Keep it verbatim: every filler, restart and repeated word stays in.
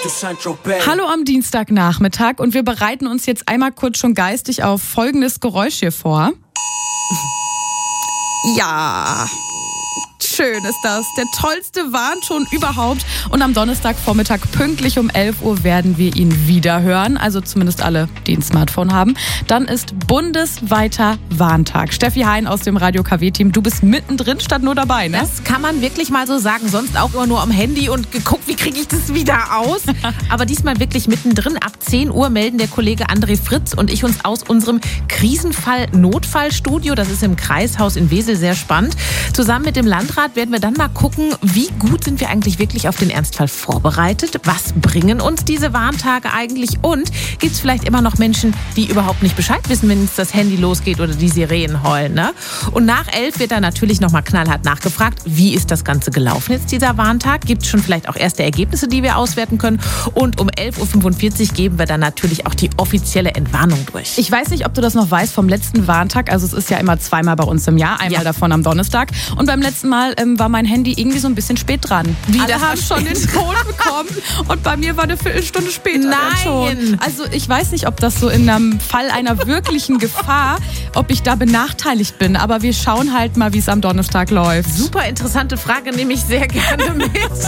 Hallo am Dienstagnachmittag und wir bereiten uns jetzt einmal kurz schon geistig auf folgendes Geräusch hier vor. Ja, schön ist das. Der tollste Warnton überhaupt. Und am Donnerstagvormittag pünktlich um elf Uhr werden wir ihn wieder hören. Also zumindest alle, die ein Smartphone haben. Dann ist bundesweiter Warntag. Steffi Hein aus dem Radio K W-Team, du bist mittendrin statt nur dabei, ne? Das kann man wirklich mal so sagen. Sonst auch immer nur am Handy und geguckt, wie kriege ich das wieder aus. Aber diesmal wirklich mittendrin. Ab zehn Uhr melden der Kollege André Fritz und ich uns aus unserem Krisenfall-Notfallstudio. Das ist im Kreishaus in Wesel, sehr spannend. Zusammen mit dem Landrat werden wir dann mal gucken, wie gut sind wir eigentlich wirklich auf den Ernstfall vorbereitet? Was bringen uns diese Warntage eigentlich? Und gibt es vielleicht immer noch Menschen, die überhaupt nicht Bescheid wissen, wenn es das Handy losgeht oder die Sirenen heulen, ne? Und nach elf wird dann natürlich nochmal knallhart nachgefragt, wie ist das Ganze gelaufen jetzt, dieser Warntag? Gibt es schon vielleicht auch erste Ergebnisse, die wir auswerten können? Und um elf Uhr fünfundvierzig geben wir dann natürlich auch die offizielle Entwarnung durch. Ich weiß nicht, ob du das noch weißt vom letzten Warntag. Also es ist ja immer zweimal bei uns im Jahr. Einmal ja. davon am Donnerstag. Und beim letzten Mal ähm, war mein Handy irgendwie so ein bisschen spät dran. Wie, Alle das haben schon den Ton bekommen und bei mir war eine Viertelstunde später Nein. der Ton. Also ich weiß nicht, ob das so in einem Fall einer wirklichen Gefahr, ob ich da benachteiligt bin. Aber wir schauen halt mal, wie es am Donnerstag läuft. Super interessante Frage, nehme ich sehr gerne mit.